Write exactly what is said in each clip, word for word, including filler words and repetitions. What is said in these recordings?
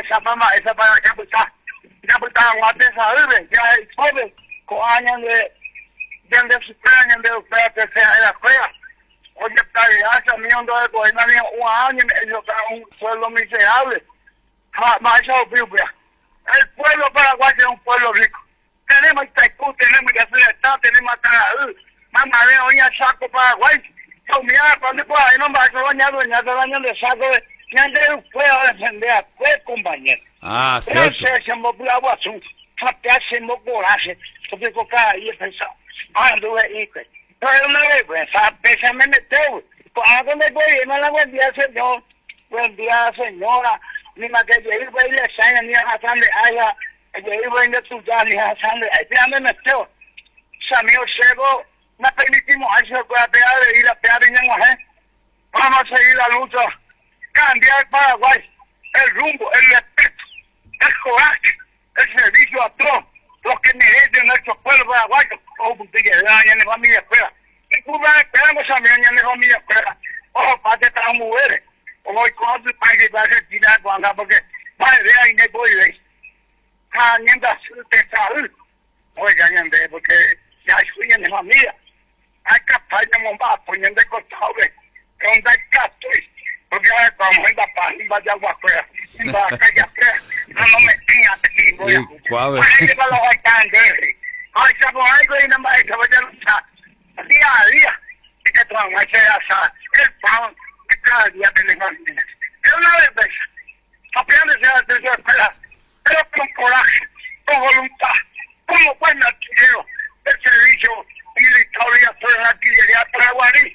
esa mamá, esa para que puta, ya puta, guate sabe, ya es joven, con años de, de de su plan, de usted que sea de la escuela. Oye, está ya, mío, de coger un año, ellos dan un sueldo miserable. Más eso, el pueblo paraguayo es un pueblo rico. Tenemos Itaipú, tenemos Yacyretá, tenemos Ataraú, Mamareo, y Saco, Paraguay. Yo, mira, cuando pueda, ahí no va a ser bañado, bañado, bañado de saco de... Yo puedo defender, pues, compañero. Ah, cierto. Ese se me bravo azul, se me coraje, porque cada día pensaba, ah, anduve y pero una vergüenza, pese me meteo. ¿A dónde voy? No la buen día, señor. Buen día, señora. Ni más que yo iba a ir a China, ni a San de Aya, yo iba a ir a Tuyán, ni a San de Aya, me meteo. Samio Sego, no permitimos a eso para pegar de ir a pegar en Yanguajé. Vamos a seguir la lucha. Cambiar Paraguay, el rumbo, el respeto, el coraje, el servicio a todos los que merecen nuestro pueblo paraguayo. Ojo, porque ya en la familia escuela. Y Cuba esperamos también en la familia escuela. Ojo, para que estas mujeres. Ojo, con su país va a ser tirar cuando, porque padre, ahí no puede ir. Mientras te salud. Oigan, porque ya soy en la familia. Hay que pasar de bomba, poniendo costado de donde hay castos. Porque ahora como en la paz, y vaya agua afuera, y va a calle afuera, no me tenga aquí, voy a... Ay, que va a los alcances, ay, se va a ir y no me va a ir a luchar, día a día, y que todo, hay que hacer el pan, que cada día tenemos niñas. Es una vergüenza, apenas a la tercera escuela, pero con coraje, con voluntad, como buen artillero del servicio militar y por la artillería paraguaní,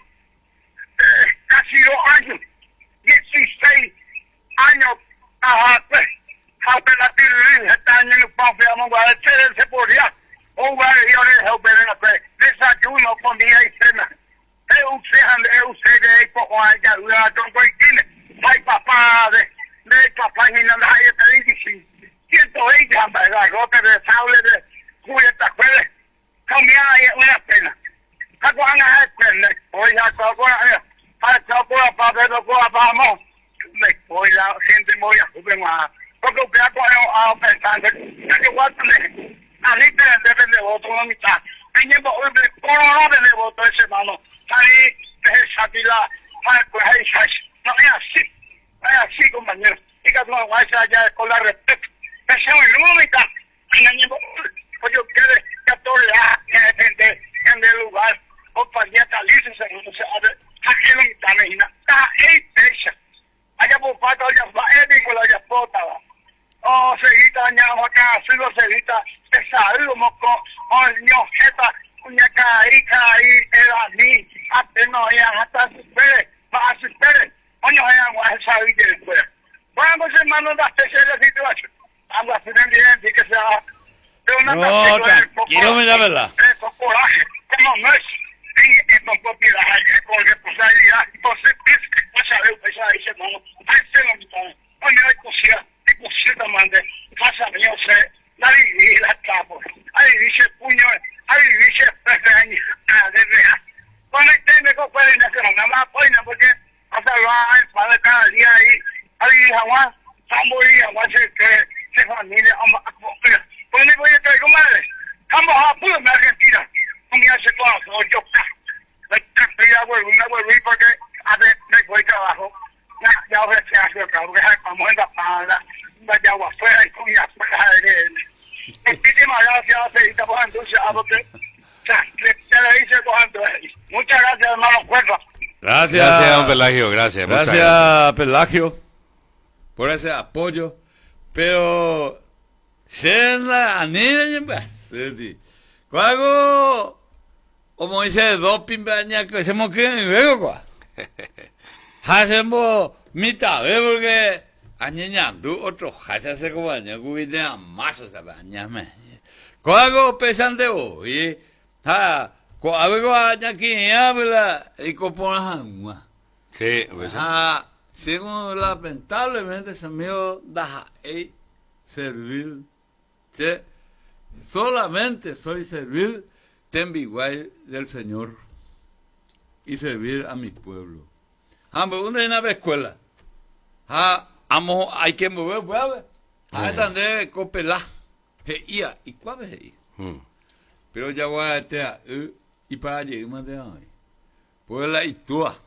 casi dos años, dieciséis años a pues a pedir este año en el panfle vamos a hacer ese por día o va a ir a operar pues desayuno comida y cena es un sean de usted de poco allá una tronco y tiene hay papá de de papá y no hay te dice ciento veinte la gota de sable de Julieta Juárez comida es una pena aguana es pena oiga coca para coca para coca vamos me voy la gente voy a jugar más porque usted ha a pensar que igual también a mí te deben de voto una mitad teniendo un orden de voto ese mano ahí esa pila para coger no es así no es así compañero y que no vaya allá con la respeto ese es una mitad pues yo quiero que todo le defender en el lugar o para ya talirse según se hace aquí no me está imagina está ahí pecha allá por pato allá va Eddie con la yapota oh seguita añado acá sigo seguita esa algo moco oh niño jeta uña caí caí era ni hasta no ya hasta supere va a supere oño ya va a salir después vamos hermano da tercera situación vamos a hacer bien que sea no quiero me da verdad con coraje como no es con propiedad con responsabilidad entonces pues sabe pues ahí se mano ahí se lo mitad oye hay cosía hay cosía mande casa mío se nadie y la capo ahí dice puño ahí dice preferencia desde cuando tiene que pueden hacer nada más pues porque hasta va para cada día ahí ahí jamás tambo y jamás que se familia pues ni voy a traer madre vamos a puro en Argentina un día se todo yo ya vuelvo, me vuelvo porque a ver, me voy trabajo, ya, ya a ver si hace el trabajo, que vamos en la pala, vaya agua afuera y comida afuera de él. Muchísimas gracias, Aceita, por entonces, a usted, o sea, te le dice por entonces. Muchas gracias, hermano Cuerva. Gracias, gracias, don Pelagio, gracias. Gracias, gracias, Pelagio, por ese apoyo, pero, se la anina, ¿cuál como dice doping baña que hacemos que en luego quoi hacemos mitad de porque añeñando otro hace como baña que a más o sea baña me cuago pesante hoy ha cuago baña aquí habla y compona agua sí pues ah según lamentablemente se me da a servir que solamente soy servir igual del Señor y servir a mi pueblo. Ah, pues una en la escuela. Ah, amo, hay que mover, ¿sabes? Ah, tande copelá. He ia, y cuál es ahí. Pero ya voy a estar, y para llegar más de ahí. Pues la Itúa.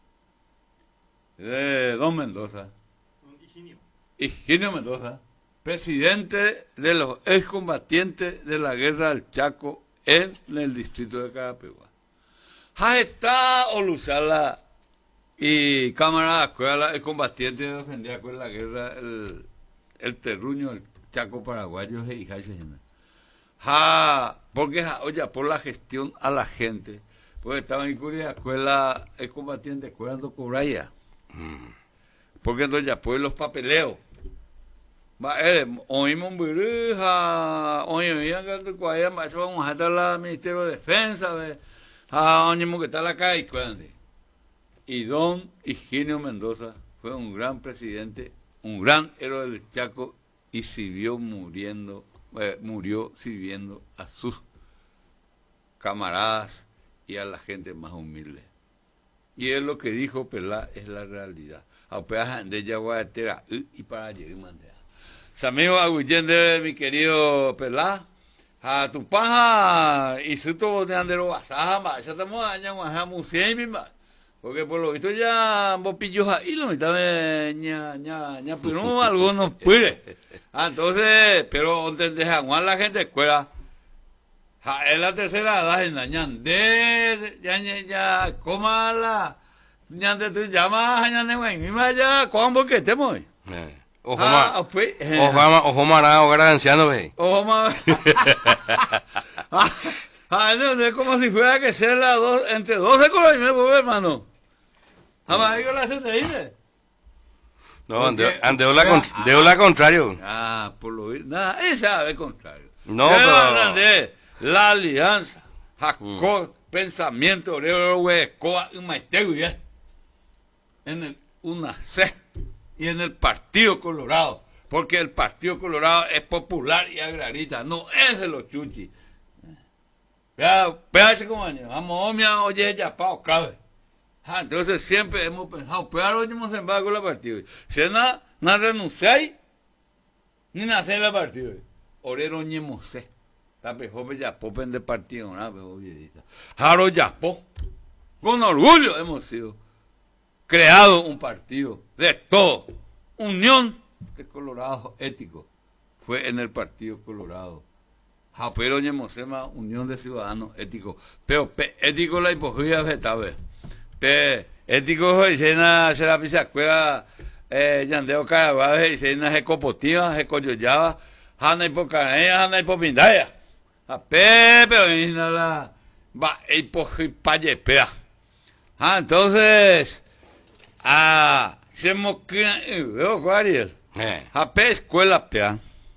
De Don Mendoza. Higinio Mendoza, presidente de los excombatientes de la guerra del Chaco en el distrito de Carapegua. Ja está Olusala y camarada escuela excombatiente de defendía con la guerra el, el terruño, el Chaco paraguayo, y ja, porque ja, oye, por la gestión a la gente, porque estaban en Curia, escuela excombatiente, escuela de Cobraya. Porque entonces ya pues los papeleos. Va, eh, oímos un birija, oímos que cuaya, más vamos a estar la Ministerio de Defensa, ve, a oímos que está la calle, cuande. Y don Higinio Mendoza fue un gran presidente, un gran héroe del Chaco y siguió muriendo, eh, murió sirviendo a sus camaradas y a la gente más humilde. Y es lo que dijo Pelá, es la realidad. A peaje de Yaguatera y para llegar a amigo Aguyende, mi querido Pelá, a tu paja y su todo de andero basama, ya estamos allá guajamos siempre, porque por lo visto ya vos pillos ahí lo mitad de ña ña ña pero no algunos puede. Entonces, pero entendés a Juan la gente escuela. Es la tercera edad en Dañan. De ya ya coma la ñan de tu llama ñan de güey, mi ya con porque te muy. Ojo más, ojo más, ojo más, ahora anciano, ve. Ojo más. Ah, no, es como si fuera que ser la dos, entre doce con los nueve, hermano. Jamás digo la gente dice. No, ande la con, de la contrario. Ah, por lo visto, nada, esa es contrario. No, pero la alianza, Jacob, mm. pensamiento, obrero, güey, coa, y maitego, ya. En el U N A C. Y en el Partido Colorado, porque el Partido Colorado es popular y agrarista, no es de los chuchis. Vea, vea como año, vamos, mira, oye, ya pao, cabe. Ah, entonces siempre hemos pensado, pero hoy hemos embargo la partido. Si no, no renunciáis, ni nacer la partido. Orero ñemo sé. La pejope ya popen de partido, ¿no? Oye, Jaro Yapó, con orgullo hemos sido. Creado un partido de todo, Unión de Colorados Éticos, fue en el Partido Colorado. Japero Ñemosema, Unión de Ciudadanos Éticos, pero pe, ético la hipocresía vegetable. Pe, ético se la pisa escuela, eh, Yandeo Caraguá, se na se copotiva, se coyollaba, Hanna hipocaneya, Hanna hipopindaya. A pe, pero la va hipojipayepea. Ah, entonces. Ah, se moquea, veo varios. A pe escuela pea.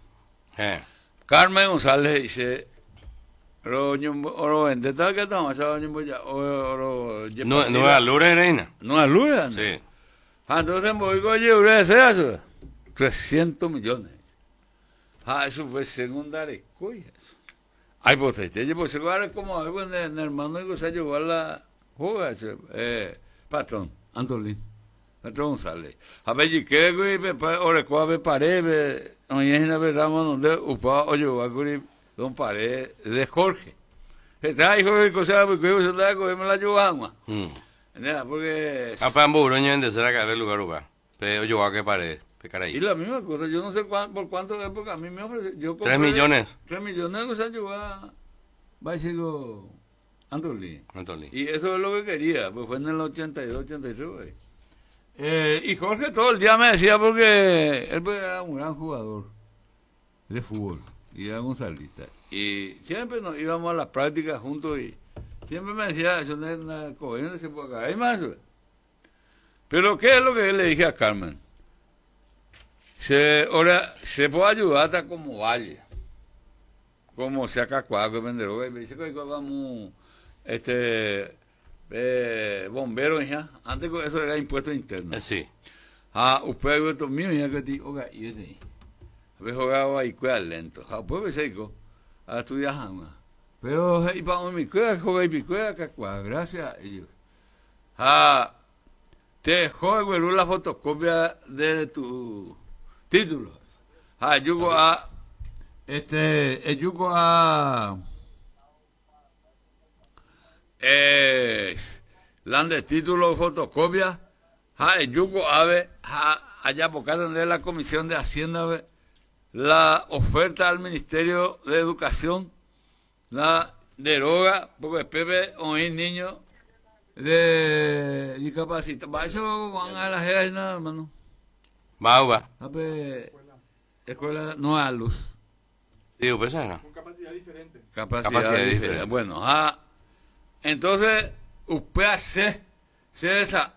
Carmen González dice, oro oro vendetta que estamos hablando ya, oro no no es Lure reina. No es Lure. Sí. Ah, entonces voy con Lure eso. trescientos millones. Ah, eso fue segunda escuela. Ay, pues este, pues igual como algo en el hermano que se llevó a la juega, eh, patrón, Antolín. Patrón González. A ver, y qué, güey, ahora cuál paré, oye, en la verdad, donde upa, oye, va a cubrir don paré de Jorge. Está hijo de cosa, porque yo se la cogemos la llevamos. Porque. A Pamburoño en de ser acá el lugar, lugar. Pero yo a que paré, pecar ahí. Y la misma cosa, yo no sé cuán, por cuánto es, porque a mí me ofrece. Yo tres millones. Tres millones, o sea, yo va, va a decir Antolín. Antolín. Y eso es lo que quería, pues fue en el ochenta y dos, ochenta y tres, güey. Eh, y Jorge todo el día me decía porque él era un gran jugador de fútbol y era gonzalista. Y siempre nos íbamos a las prácticas juntos y siempre me decía, yo no una cogencia se puede caer más. Pero ¿qué es lo que le dije a Carmen? Se, ahora, se puede ayudar hasta como vaya. Como sea Cacuaco, Venderoga, y me dice que vamos, este... Eh, bomberos ya, antes eso era impuesto interno. Eh, sí. Ah, usted ha vuelto mío ya que ti, oiga, y este, a ver jugaba ahí cuida lento, ah, pues se dijo, a estudiar jamás. Pero y para mi cuida juega y mi cuida que gracias a ellos. Ah, te juega la fotocopia de tu título. ha yugo a este el yugo a eh lande título fotocopia ha el yugo ave ha allá por acá donde la Comisión de Hacienda ve, la oferta al Ministerio de Educación la deroga porque Pepe hoy niños de discapacidad para eso van a la jera y nada hermano va va Ape, escuela no a luz sí o pesara con capacidad diferente capacidad, capacidad diferente. diferente Bueno ah entonces usted hace se esa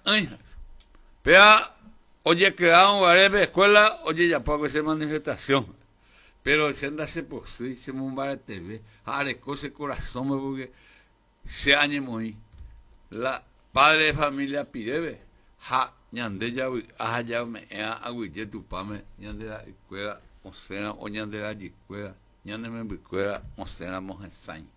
pea oye crearon varias escuela oye ya puedo hacer manifestación pero se anda se posible se mumbara T V arecó ese corazón porque se ánimo ahí la padre de familia pide ha ñande ya ha ya me a guille tu pame ñande la escuela o sea o ñande la escuela ñande me escuela o sea mojesain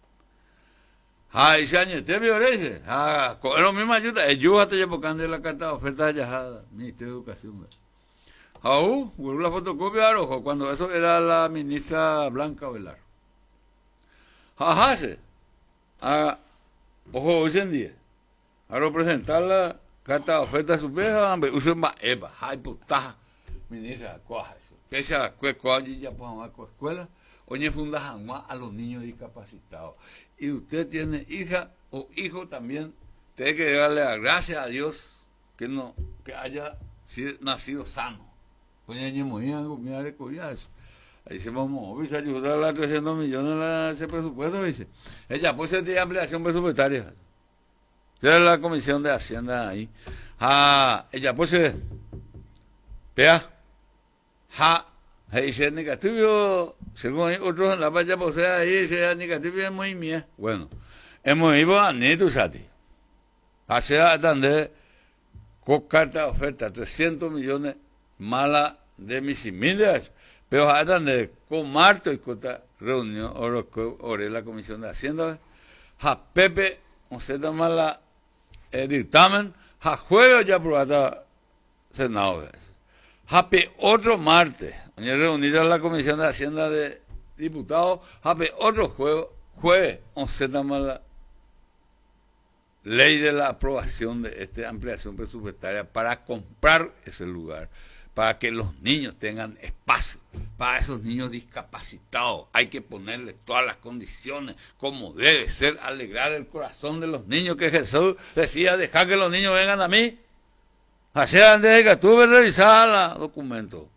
ha y se añe te violece ha con lo mismo ayuda ellos hasta ya porque de la carta de oferta ya Ministerio de Educación aú vuelvo la fotocopia rojo cuando eso era la ministra Blanca Velar ajá se a ojo hoy en día a representar la carta de oferta superior hombre uso más eva hay puta ministra coja eso pese a que coaji ya pues a escuela oye funda jamás a los niños discapacitados y usted tiene hija o hijo también tiene que darle las gracias a Dios que no que haya sido, nacido sano oye ni muy algo mira recogía eso ahí se vamos a ayudar a trescientos millones a ese presupuesto dice ella pues se tiene ampliación presupuestaria era la Comisión de Hacienda ahí ah ella pues se vea ja dice negativo según otros en la playa pues ahí dice negativo es muy mía bueno hemos ido a Netusati hace atender con carta de oferta trescientos millones mala de mis miles pero atender con Marto y con reunión o la Comisión de Hacienda ja Pepe o se toma la el dictamen ja juego ya aprobado Senado Happy otro martes, reunido en la Comisión de Hacienda de Diputados, happy otro jueves, jueves, once más la ley de la aprobación de esta ampliación presupuestaria para comprar ese lugar, para que los niños tengan espacio, para esos niños discapacitados. Hay que ponerles todas las condiciones, como debe ser, alegrar el corazón de los niños, que Jesús decía, dejar que los niños vengan a mí. Así antes que tuve revisada el documento.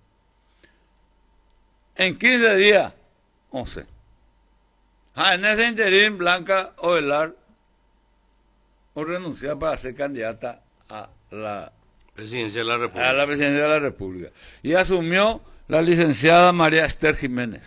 En quince días, once. Ah, en ese interín, Blanca Ovelar o renunciar para ser candidata a la presidencia de la República. A la presidencia de la República. Y asumió la licenciada María Esther Jiménez.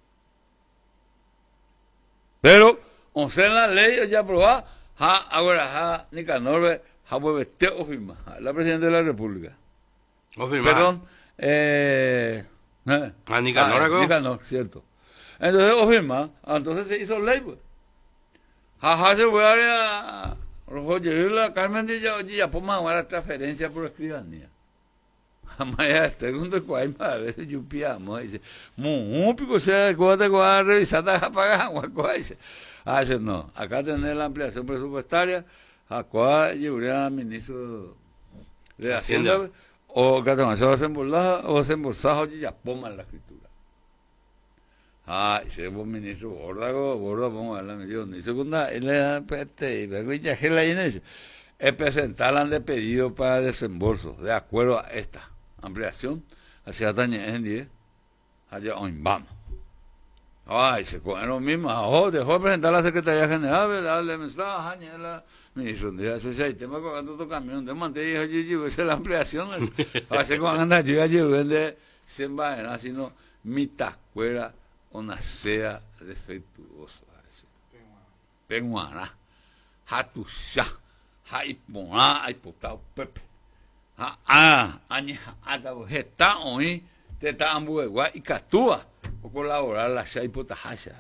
Pero, once en la ley ya aprobada, ja, ahora, ja, Nicanor, o firma, la presidenta de la República. ¿O firma? Perdón. Eh, eh, ¿A Nicanor? Ah, Nicanor, cierto. Entonces, o firma, entonces se hizo ley, pues. Jaja, se fue a Roger, la Carmen de ya por más la transferencia por escribanía. Jamás, segundo cuál más, a veces yo piamo, dice, muy pico, o sea, ¿cómo te voy a revisar? ¿Te vas a pagar? Dice, ah, dice, no, acá tener la ampliación presupuestaria. ¿A cuál llevaría al ministro de Hacienda? Hacienda. O que se va a desembolsar, o desembolsar, oye, ya pongan la escritura. Ah, ese es un ministro gordo, gordo, vamos a hablar, me dijo, ni segunda, él es pete, y luego ya que la Inés, es presentarla de pedido para desembolso, de acuerdo a esta ampliación, hacia Tania en diez, allá en vamos. Ay, se cogen lo mismo, oh, dejó de presentar a la Secretaría General, darle mensaje, la ministro de eso ya tema con otro camión de mantener yo yo esa la ampliación hace con anda yo yo vende sin vaina sino mitad cuera una sea defectuoso penguana hatusha haipona haipotao pepe ah ah aña ata está hoy te está ambuegua y catúa o colaborar la haipotahasha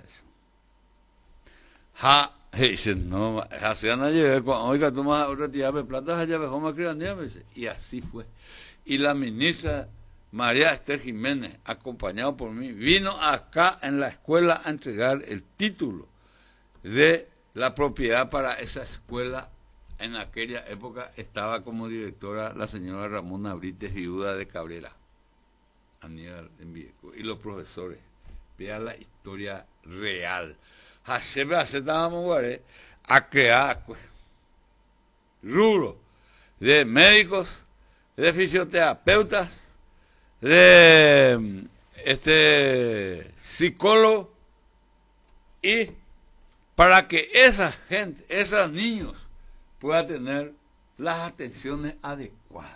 ha dice, no, así anda llevé, oiga, tú más otra tía de plata allá dejó más crianía, y así fue. Y la ministra María Esther Jiménez, acompañado por mí, vino acá en la escuela a entregar el título de la propiedad para esa escuela. En aquella época estaba como directora la señora Ramona Brites, viuda de Cabrera, Aníbal en Viejo, y los profesores. Vea la historia real. Hasebe estábamos a crear pues, rubro de médicos, de fisioterapeutas, de este psicólogos, y para que esa gente, esos niños puedan tener las atenciones adecuadas.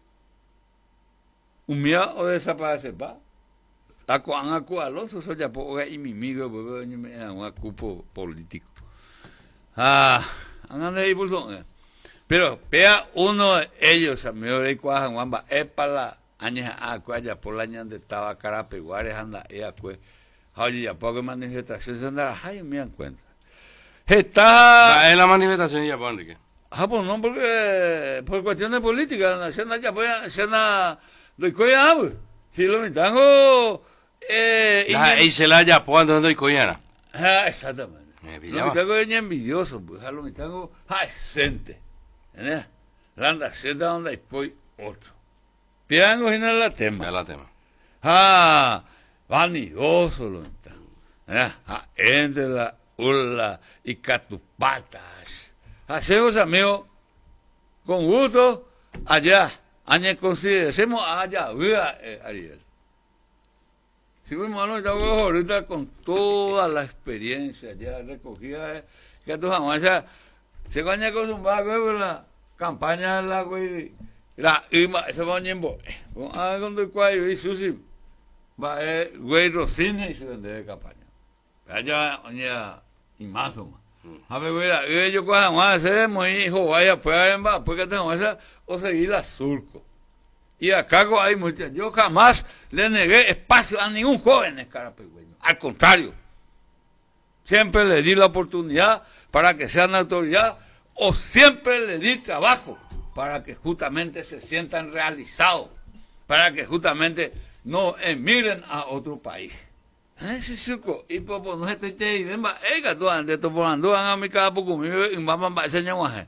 Un día o desaparece pa. Ako ang ako Alonso so ya po y mi amigo un cupo político. Ah, andan de impulso. Pero vea uno de ellos, amigo de Cuajan Wamba, es para la aña a cuaya por la aña de estaba Carapeguares anda ella pues. Oye, ya poco manifestación se andará, ay, me dan cuenta. Está en la manifestación ya pa Enrique. Ah, pues no, porque por cuestiones políticas, se ya pues, se anda doy coya, si lo metango eh la y se la ya po ando doy coya. Ah, exactamente. Lo metango es envidioso, pues, lo metango ay sente. ¿Eh? Landa senta donde hay pues otro. Piango en la tema. La tema. Ah, vanidoso lo metango. ¿Eh? Ah, entre la urla y catupatas. Hacemos, amigos, con gusto, allá, añe consideremos allá, vea, eh, Ariel. Si fuimos a los ahorita con toda la experiencia ya recogida, eh, que tú jamás, se van a acostumbrar con la campaña de la güey, la ima, esa va a ñembo, ah, con el cuello y susi, va, eh, güey, Rosina y se vende de campaña. Allá, oña, y más o más. A ver, mira, ellos cuando van a hacer, mi hijo, vaya, pues, pues que tengo esa, o seguir la surco. Y acá hay muchas. Yo jamás le negué espacio a ningún joven en Carapegüeño. Al contrario, siempre le di la oportunidad para que sean autoridad, o siempre le di trabajo para que justamente se sientan realizados, para que justamente no emigren a otro país. Ese suco y popo no se te te y venga ega tú antes tú por ando a mi casa por conmigo y mamá va a enseñar más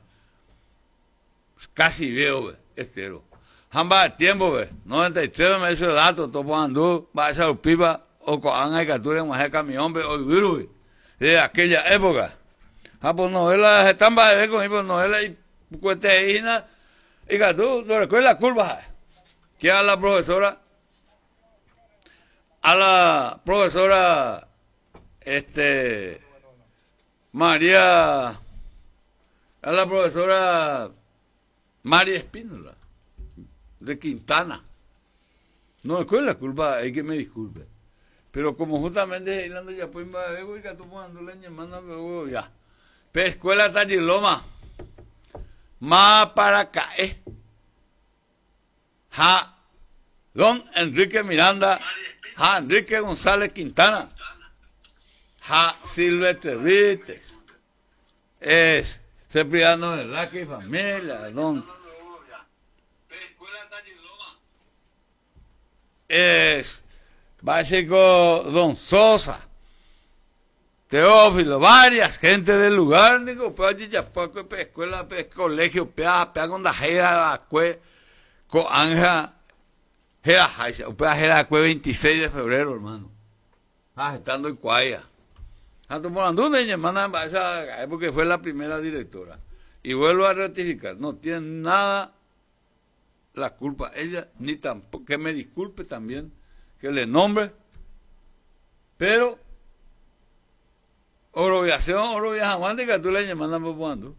casi veo estero hamba tiempo ve noventa y tres me hizo datos tú por ando va a ser pipa o con hay que tú le más camión ve hoy virus de aquella época ah pues novela están va de con pues novela y cueteína y que tú no recuerdas la curva que a la profesora a la profesora este María, a la profesora María Espínola de Quintana. No, ¿cuál es la culpa? Hay que me disculpe. Pero como justamente Hilando ya pues voy a tomar leña, manda ya. Pe escuela Talliloma. Ma para caer. Ja. Don Enrique Miranda. Ja, Enrique González Quintana, Ja, Silvestre Vites, es Cipriano de Laque y familia, don es básico don Sosa, Teófilo, varias gente del lugar, digo, pues allí ya poco escuela, colegio, pea, pea con la jera, cue, con Anja. Era, era el veintiséis de febrero, hermano. Ah, estando en Cuaya. Tanto por Anduna, mi hermana, esa época fue la primera directora. Y vuelvo a ratificar, no tiene nada la culpa ella, ni tampoco, que me disculpe también, que le nombre, pero, oroviación, oroviación, que tú le llamas por cuando.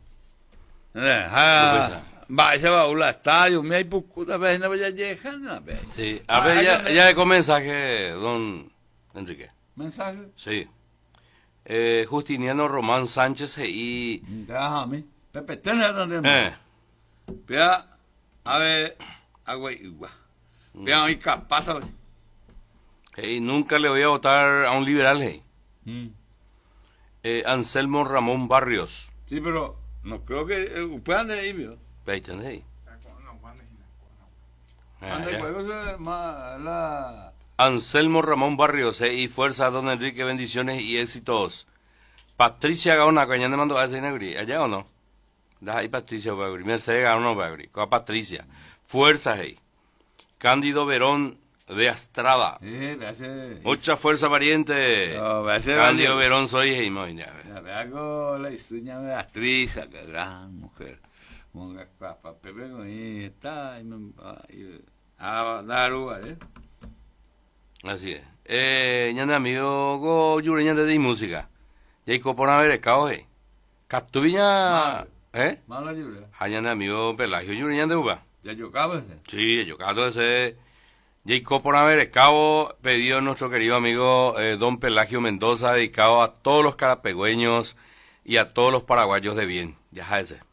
Va, ese va a un estadio, me hay puta vez no vaya a llegar, sí, a ver, ya, ya con mensaje, don Enrique. ¿Mensaje? Sí. Eh, Justiniano Román Sánchez y... Déjame a mí. Pepe, tenés donde... Eh. Pea, a ver, agua y agua. Pea, ahí capaz, ¿sabes? Hey, nunca le voy a votar a un liberal, hey. Mm. Eh, Anselmo Ramón Barrios. Sí, pero no creo que... Eh, puedan de ahí, ¿no? Ahí tenés ahí. Ande ya. juego se ma- la Anselmo Ramón Barrios, eh, y fuerza, don Enrique, bendiciones y éxitos. Patricia Gaona, que ya me mandó a ese negri, allá o no? Da ahí Patricia Bagri, Mercedes Gaona Bagri, con Patricia. Fuerza, hey. Cándido Verón de Astrada. eh me hace Mucha fuerza, pariente. No, me hace Cándido valiente. Verón soy, hey, mo, ya. Ya me hago la isuña de actriz, que gran mujer. Monga capa, pepe con ahí está y me a dar lugar, eh. Así es. Eh, ñande amigo, go yureña de música. Jacob por haber escao, hey. Castuviña, Mal. eh? Mala lluvia. Hañande amigo Pelagio yureña de uva. Ya yo cabe. Sí, yo cato ese. Jacob por haber escao, pedido nuestro querido amigo eh, don Pelagio Mendoza, dedicado a todos los carapegüeños y a todos los paraguayos de bien. Ya ese.